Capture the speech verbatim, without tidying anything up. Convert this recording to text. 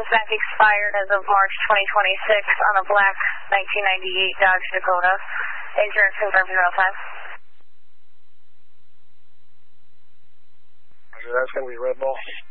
back expired as of March twenty twenty-six on a black nineteen ninety-eight Dodge Dakota. Insurance confirmed in real time. That's going to be Red Bull.